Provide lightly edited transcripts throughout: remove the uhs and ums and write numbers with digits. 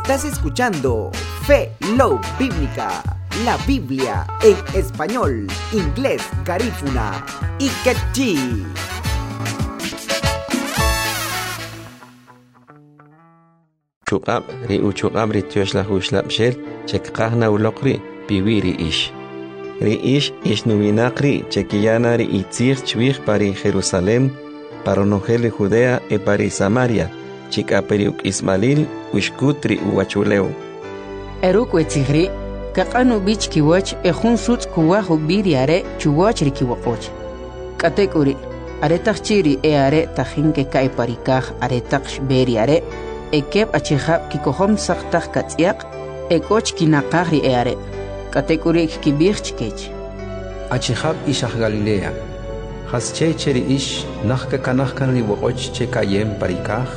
Estás escuchando Fe Love Bíblica, la Biblia en español, inglés, garífuna y quechí. Chukab ri uchukab ri tioshla hushla bshel chekqahna ulokri piwiri ish. Ri ish nuvinakri chekiyana ri itzir chwich pari Jerusalem, paronogeli Judea e pari Samaria, chikaperiuk Ismail ushkutri uachuleu. Eruk wetzigri, kakanu bich kiwach ejun suts kuwahu biriare chuwach ri kiwakoch. Katekuri, aretach chiri e are tajinke kai parikaj aretach beriare, ekeb achihab kikohom saktak katsiak, ekoch kinakahri e are. Katekuri kibich chikech. Achihab ishah Galilea. Hasche cheri ish nahka kanahkan ri wakoch chekayem parikaj.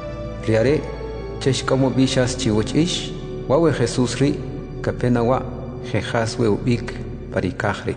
Riare chesh como bishas chiwoch ish, wawe Jesus ri kapenawa jehaswe ubik parikajri.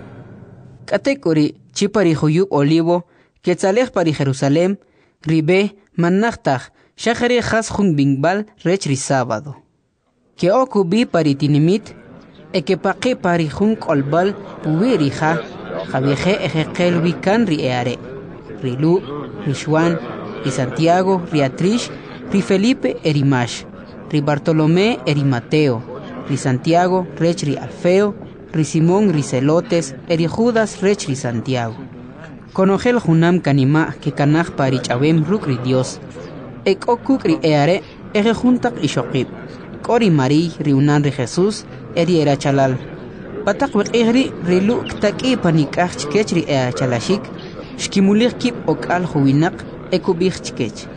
Katekuri chipari huyub olivo, ketzalej pari Jerusalem, ribe manachtaj, shahari has jun bingbal rechri sábado. Que okubi pari tinimit, ekepaqi pari jun kolbal puwirija, javieje ejekel wikan ri eare. Rilu, Rishwan, ri Santiago, ri Atrish, ri Felipe erimash, ri Bartolomé eri Mateo, ri Santiago rech ri Alfeo, ri Simón ri Celotes, eri Judas rech ri Santiago. Conogel junam kanima que kanaj pari chavem ruk ri Dios. Ek okuk ri eare, ege juntak ishokib. Kori Mari ri unan ri Jesús, eri era chalal. Patak wek ri lu ktaki panikaj chikech ri ea chalashik, shkimulir kip ok al huwinak, ekubich chikech.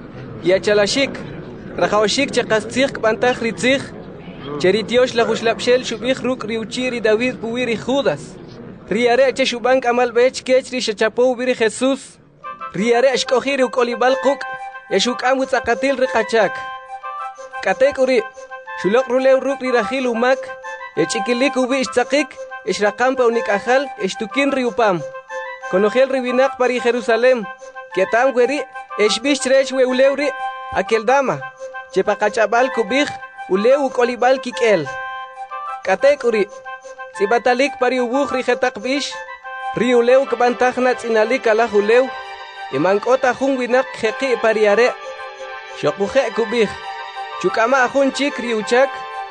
Ya chalashik, rajawashik chakastzich kbantach ritzich, cheritiosh la huslapshel shubich ruk riuchiri David puwiri Judas. Riare che shubank amal bech kech ri shachapo ubiri Jesús. Riare ashkohiri ukolibal kuk, yashuk amut akatil rikachak. Katekuri, shulok rulew ruk ri rajil umak, yachikilik ubi ishtzakik, ishrakampa unikajal, ishtukin riupam. Konogel ribinak pari Jerusalem, ketam gweri, eshbish trech we ulewri, aquel dama, chepakachabal kubij, uleu kolibal kikel. Katekuri, sibatalik pari ubuj rijetak bish, ri uleu kbantajna tzinalik ala uleu, imankota jun winak jeki pariare, shokuje kubij, chukama ajun chik riuchak,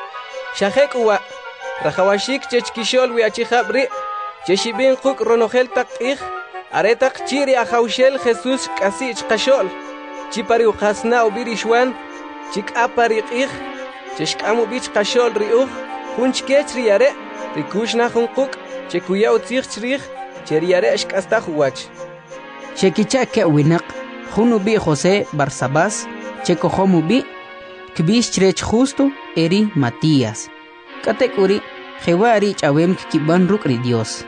shajek uwa, rajawashik chechkishol wiachijabri, cheshibin kuk ronogel takij, aretak chiri ajaushel Jesús kasi chkashol, chipari uqasna ubiri shwan, chik apari qij, cheshkamu bich kashol riuj, hunchkech riare, rikushna hunkuk, chekuya utzich chrij, cheriare shkasta huwach. Chekicha ke winak, hunubi José Barsabás, chekohomubi, kbish trech justo eri Matías. Katekuri, jewari chavem kiban ruk ri Dios.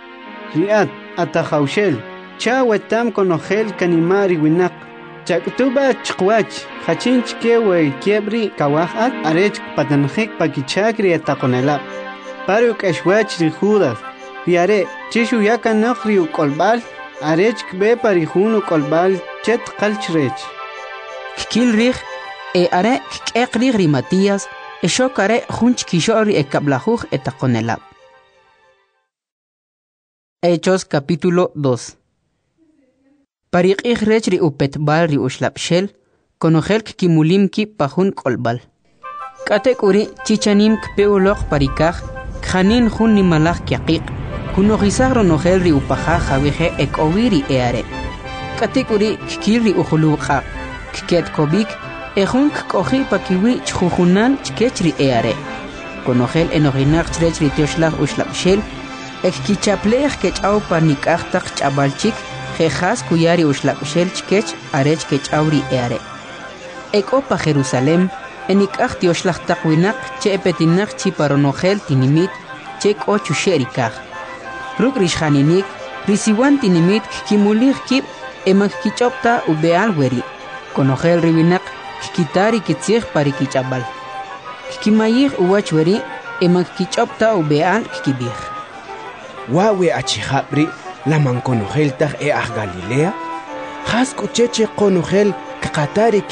Riat atahaushel, chawetam konogel kanimari winak. Chaktuba chkwach, hachinch kewe kiebri kawahat arech patanjek pakichakri atakonela. Paruk ashwach ri Judas. Riare, chishu yakanok ri ukolbal, arech kbe parihun ukolbal chet kalchrech. Kil rich, are kekri ri Matías, eshokare hunch kishori ekablajuj etakonela. Hechos capítulo 2. Parik rech ri upetbal ri ushlapshel, konogel kimulim ki pahun kolbal. Katekuri chichanim kpeulok parikaj, khanin hun ni malach kiaqik, kunogizag ronogel ri upajaj javeje ekowiri eare. Katekuri kikil ri ujuluqaq, kiket kobik, ejun koji pakiwi chjujunan chkech ri eare. Konogel enoginaq chrech ri tioshlag ushlapshel, ekkichaplej kechaw panikajtak chabalchik, jejas kuyari ushlapshel chkech arech kechawri eare. Ekopa Jerusalem, enikaj tioshlag takwinak che epetinak chiparonogel tinimit, chek ochu sherikaj. Ruk rishjaninik, risiwan tinimit kimulig kip emak kichopta ubeal weri. Konogel ribinak kikitari kitzig parikichabal. Kikimayig uwach weri emak kichopta ubeal kikibig. Wawe achijabri la manconogel tag e Galilea. Has kucheche conogel kakatari